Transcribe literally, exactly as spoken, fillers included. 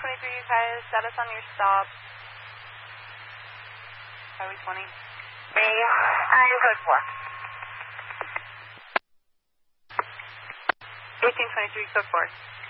twenty-three, has status on your stop. Highway twenty. Me, I'm good for. eighteen twenty-three, code four.